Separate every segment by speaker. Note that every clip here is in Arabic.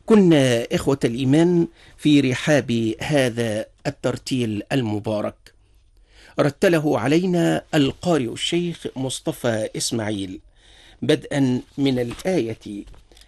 Speaker 1: كنا إخوة الإيمان في رحاب هذا الترتيل المبارك، رتله علينا القارئ الشيخ مصطفى إسماعيل، بدءا من الآية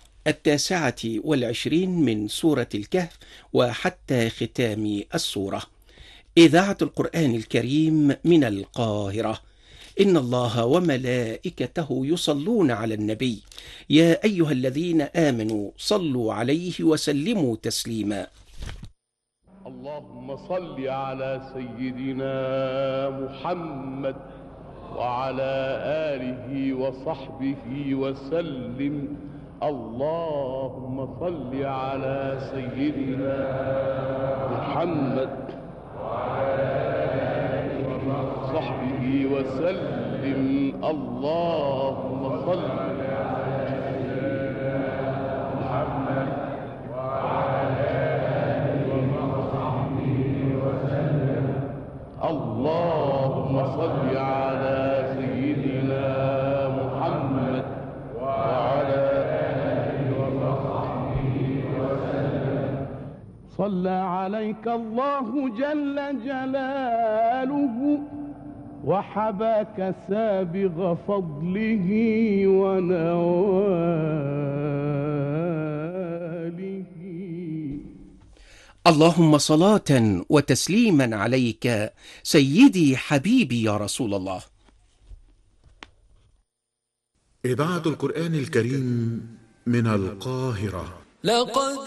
Speaker 1: 29 من سورة الكهف وحتى ختام السورة. إذاعة القرآن الكريم من القاهرة. إن الله وملائكته يصلون على النبي، يا أيها الذين آمنوا صلوا عليه وسلموا تسليما.
Speaker 2: اللهم صل على سيدنا محمد وعلى آله وصحبه وسلم. اللهم صل على سيدنا محمد وعلى آله وصحبه وسلم. اللهم صل على سيدنا محمد وعلى آله وصحبه وسلم. اللهم صل على سيدنا محمد وعلى آله وصحبه وسلم. صلى عليك الله جل جلاله وحباك سابغ فضله ونواله.
Speaker 1: اللهم صلاة وتسليما عليك سيدي حبيبي يا رسول الله.
Speaker 3: إذاعة القرآن الكريم من القاهرة. لقد